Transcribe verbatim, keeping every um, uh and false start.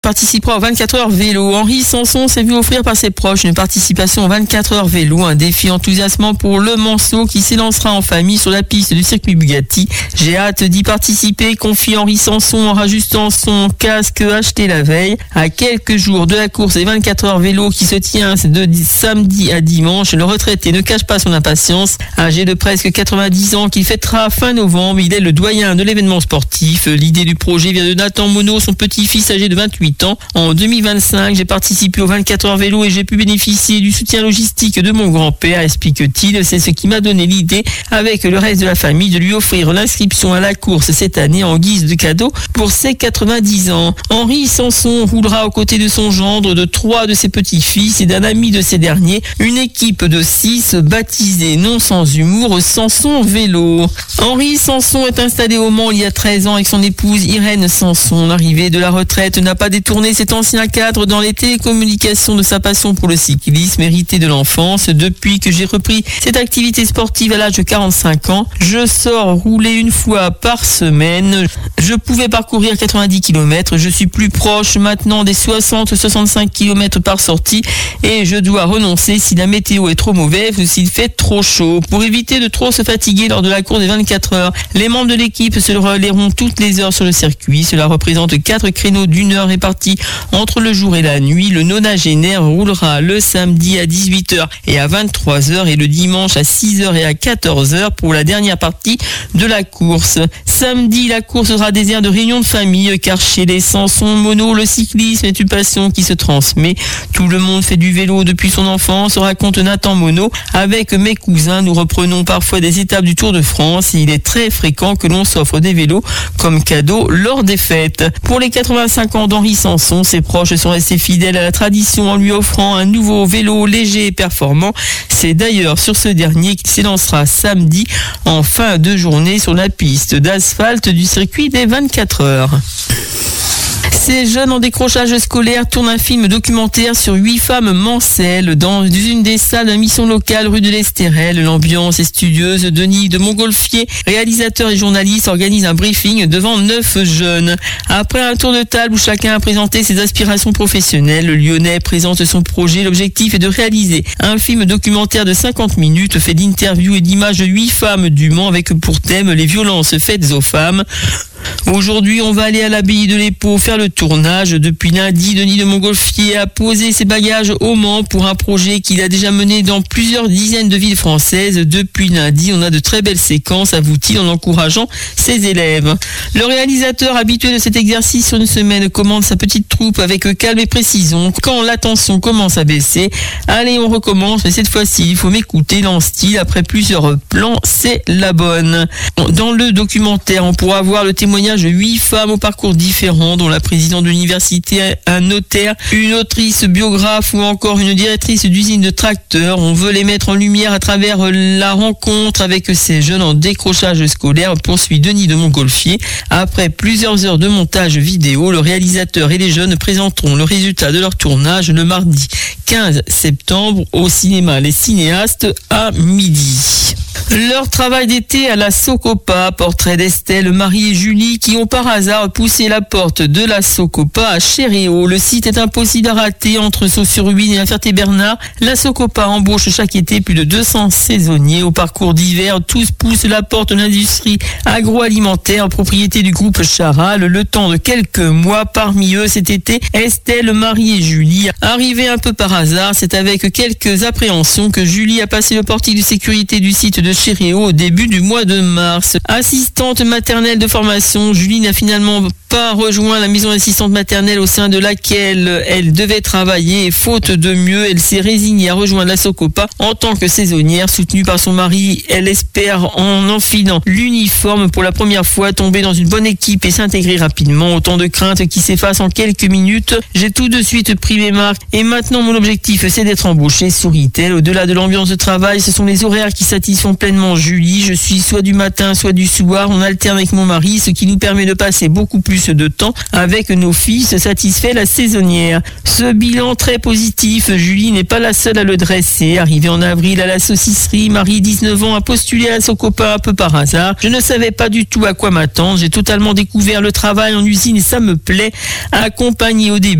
Participera aux vingt-quatre heures vélo. Henri Sanson s'est vu offrir par ses proches une participation aux vingt-quatre heures vélo, un défi enthousiasmant pour le Manceau qui s'élancera en famille sur la piste du circuit Bugatti. J'ai hâte d'y participer, confie Henri Sanson en rajustant son casque acheté la veille. À quelques jours de la course des vingt-quatre heures vélo qui se tient de samedi à dimanche, le retraité ne cache pas son impatience. Âgé de presque quatre-vingt-dix ans qu'il fêtera fin novembre, il est le doyen de l'événement sportif. L'idée du projet vient de Nathan Monod, son petit-fils âgé de vingt-huit ans. En deux mille vingt-cinq, j'ai participé aux vingt-quatre heures vélo et j'ai pu bénéficier du soutien logistique de mon grand-père, explique-t-il. C'est ce qui m'a donné l'idée, avec le reste de la famille, de lui offrir l'inscription à la course cette année en guise de cadeau pour ses quatre-vingt-dix ans. Henri Sanson roulera aux côtés de son gendre, de trois de ses petits-fils et d'un ami de ces derniers. Une équipe de six baptisée, non sans humour, Sanson Vélo. Henri Sanson est installé au Mans il y a treize ans avec son épouse Irène Sanson. L'arrivée de la retraite n'a pas détourné cet ancien cadre dans les télécommunications de sa passion pour le cyclisme, héritée de l'enfance. Depuis que j'ai repris cette activité sportive à l'âge de quarante-cinq ans, je sors rouler une fois par semaine. Je pouvais parcourir quatre-vingt-dix kilomètres. Je suis plus proche maintenant des soixante à soixante-cinq kilomètres par sortie et je dois renoncer si la météo est trop mauvaise ou s'il fait trop chaud. Pour éviter de trop se fatiguer lors de la course des vingt-quatre heures, les membres de l'équipe se relayeront toutes les heures sur le circuit. Cela représente quatre créneaux d'une heure répartis entre le jour et la nuit. Le nonagénaire roulera le samedi à dix-huit heures et à vingt-trois heures et le dimanche à six heures et à quatorze heures pour la dernière partie de la course. Samedi, la course sera désert de réunions de famille car chez les Sanson Monod, le cyclisme est une passion qui se transmet. Tout le monde fait du vélo depuis son enfance, raconte Nathan Monod. Avec mes cousins, nous reprenons parfois des étapes du Tour de France et il est très fréquent que l'on s'offre des vélos comme cadeau lors des fêtes. Pour les quatre-vingt-cinq ans d'Henri Sanson, ses proches sont restés fidèles à la tradition en lui offrant un nouveau vélo léger et performant. C'est d'ailleurs sur ce dernier qu'il s'élancera samedi en fin de journée sur la piste d'asphalte du circuit des vingt-quatre heures. Ces jeunes en décrochage scolaire tournent un film documentaire sur huit femmes mancelles dans une des salles de mission locale rue de l'Estérel. L'ambiance est studieuse. Denis de Montgolfier, réalisateur et journaliste, organise un briefing devant neuf jeunes. Après un tour de table où chacun a présenté ses aspirations professionnelles, le Lyonnais présente son projet. L'objectif est de réaliser un film documentaire de cinquante minutes fait d'interviews et d'images de huit femmes du Mans avec pour thème les violences faites aux femmes. Aujourd'hui, on va aller à l'abbaye de l'Épau faire le tournage. Depuis lundi, Denis de Montgolfier a posé ses bagages au Mans pour un projet qu'il a déjà mené dans plusieurs dizaines de villes françaises. Depuis lundi, on a de très belles séquences, avoue-t-il en encourageant ses élèves. Le réalisateur habitué de cet exercice sur une semaine commande sa petite troupe avec calme et précision. Quand la tension commence à baisser, allez, on recommence, mais cette fois-ci, il faut m'écouter, lance-t-il. Après plusieurs plans, c'est la bonne. Dans le documentaire, on pourra voir le témoignage de huit femmes au parcours différents, dont la présidente de l'université, un notaire, une autrice biographe ou encore une directrice d'usine de tracteurs. On veut les mettre en lumière à travers la rencontre avec ces jeunes en décrochage scolaire, poursuit Denis de Montgolfier. Après plusieurs heures de montage vidéo, le réalisateur et les jeunes présenteront le résultat de leur tournage le mardi quinze septembre au cinéma Les Cinéastes à midi. Leur travail d'été à la Socopa, portrait d'Estelle, Marie et Julie qui ont par hasard poussé la porte de la Socopa à Chéréo. Le site est impossible à rater entre Sault-sur-Huisne et la Ferté-Bernard. La Socopa embauche chaque été plus de deux cents saisonniers. Au parcours d'hiver, tous poussent la porte de l'industrie agroalimentaire, propriété du groupe Charal. Le temps de quelques mois, parmi eux cet été, Estelle, Marie et Julie. Arrivées un peu par hasard, c'est avec quelques appréhensions que Julie a passé le portique de sécurité du site de Chéréo au début du mois de mars. Assistante maternelle de formation, Julie n'a finalement pas rejoint la maison d'assistante maternelle au sein de laquelle elle devait travailler et faute de mieux, elle s'est résignée à rejoindre la Socopa en tant que saisonnière. Soutenue par son mari, elle espère en enfilant l'uniforme pour la première fois tomber dans une bonne équipe et s'intégrer rapidement. Autant de craintes qui s'effacent en quelques minutes. J'ai tout de suite pris mes marques et maintenant mon objectif c'est d'être embauchée, sourit-elle. Au-delà de l'ambiance de travail, ce sont les horaires qui satisfont pleinement Julie. Je suis soit du matin, soit du soir. On alterne avec mon mari, ce qui nous permet de passer beaucoup plus plus de temps avec nos fils, satisfait la saisonnière. Ce bilan très positif, Julie n'est pas la seule à le dresser. Arrivée en avril à la saucisserie, Marie, dix-neuf ans, a postulé à son copain un peu par hasard. Je ne savais pas du tout à quoi m'attendre. J'ai totalement découvert le travail en usine et ça me plaît. Accompagnée au début